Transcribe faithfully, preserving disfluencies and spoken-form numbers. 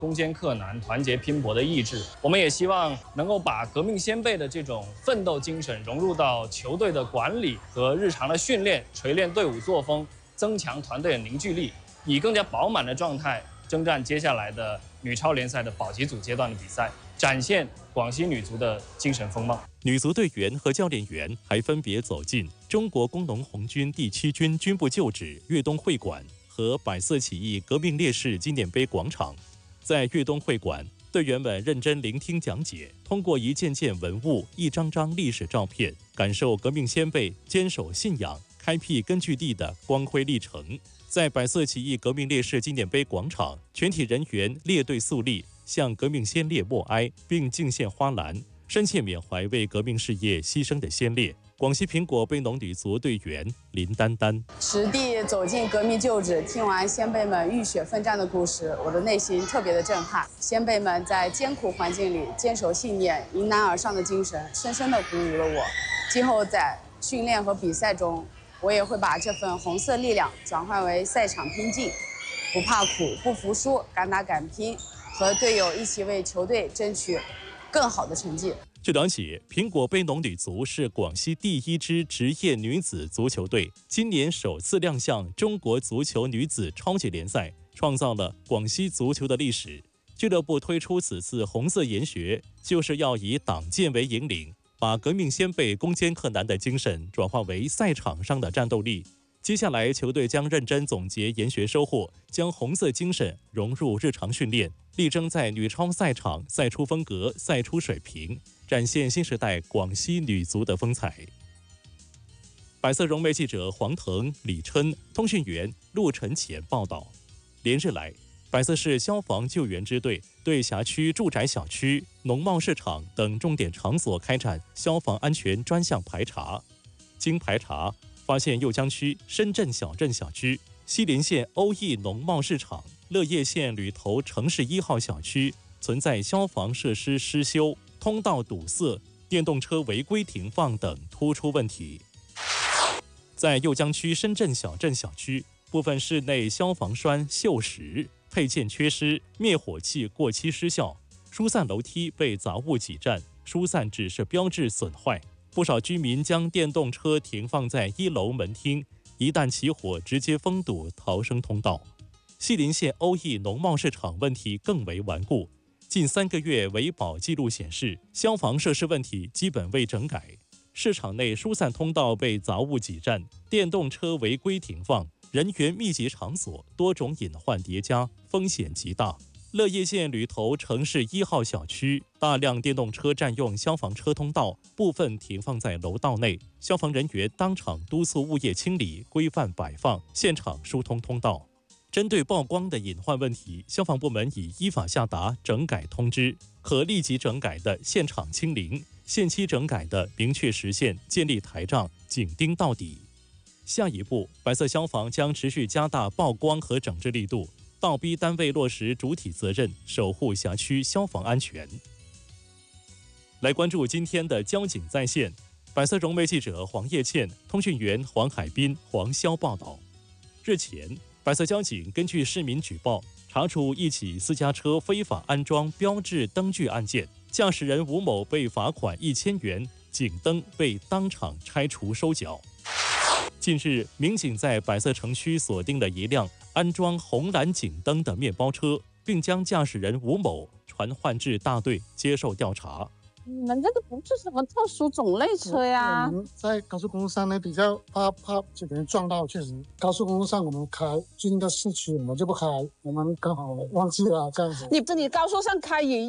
攻坚克难、团结拼搏的意志。我们也希望能够把革命先辈的这种奋斗精神融入到球队的管理和日常的训练，锤炼队伍作风，增强团队的凝聚力，以更加饱满的状态征战接下来的女超联赛的保级组阶段的比赛，展现广西女足的精神风貌。 女足队员和教练员还分别走进中国工农红军第七军军部旧址粤东会馆和百色起义革命烈士纪念碑广场。在粤东会馆，队员们认真聆听讲解，通过一件件文物、一张张历史照片，感受革命先辈坚守信仰、开辟根据地的光辉历程。在百色起义革命烈士纪念碑广场，全体人员列队肃立，向革命先烈默哀，并敬献花篮，深切缅怀为革命事业牺牲的先烈。广西苹果杯农女足队员林丹丹， 实地走进革命旧址，听完先辈们浴血奋战的故事，我的内心特别的震撼。先辈们在艰苦环境里坚守信念、迎难而上的精神，深深地鼓舞了我。今后在训练和比赛中，我也会把这份红色力量转换为赛场拼劲，不怕苦，不服输，敢打敢拼，和队友一起为球队争取更好的成绩。 据了解，苹果杯农女足是广西第一支职业女子足球队，今年首次亮相中国足球女子超级联赛，创造了广西足球的历史。俱乐部推出此次红色研学，就是要以党建为引领，把革命先辈攻坚克难的精神转化为赛场上的战斗力。接下来，球队将认真总结研学收获，将红色精神融入日常训练，力争在女超赛场赛出风格、赛出水平，展现新时代广西女足的风采。百色融媒记者黄腾、李琛，通讯员陆晨前报道。连日来，百色市消防救援支队对辖区住宅小区、农贸市场等重点场所开展消防安全专项排查。经排查，发现酉江区深圳小镇小区、西林县欧义农贸市场、乐业县吕头城市一号小区存在消防设施失修、通道堵塞、电动车违规停放等突出问题。在酉江区深圳小镇小区，部分室内消防栓锈蚀、配件缺失、灭火器过期失效，疏散楼梯被杂物挤占，疏散指示标志损坏。不少居民将电动车停放在一楼门厅，一旦起火直接封堵逃生通道。西林县欧义农贸市场问题更为顽固，近三个月维保记录显示，消防设施问题基本未整改。市场内疏散通道被杂物挤占，电动车违规停放，人员密集场所，多种隐患叠加，风险极大。乐业县吕头城市一号小区，大量电动车占用消防车通道，部分停放在楼道内，消防人员当场督促物业清理、规范摆放，现场疏通通道。针对曝光的隐患问题，消防部门已依法下达整改通知，可立即整改的现场清零，限期整改的明确实现，建立台账，紧盯到底。下一步，百色消防将持续加大曝光和整治力度，倒逼单位落实主体责任，守护辖区消防安全。来关注今天的交警在线，百色融媒记者黄叶倩、通讯员黄海滨、黄潇报道。日前，百色交警根据市民举报，查处一起私家车非法安装标志灯具案件，驾驶人吴某被罚款一千元，警灯被当场拆除收缴。近日，民警在百色城区锁定了一辆安装红蓝警灯的面包车，并将驾驶人吴某传唤至大队接受调查。 你们这个不是什么特殊种类车呀？ 我们在高速公路上呢，比较怕怕就给人撞到，确实。高速公路上我们开，最近的市区我们就不开，我们刚好忘记了这样子。 你这里高速上开也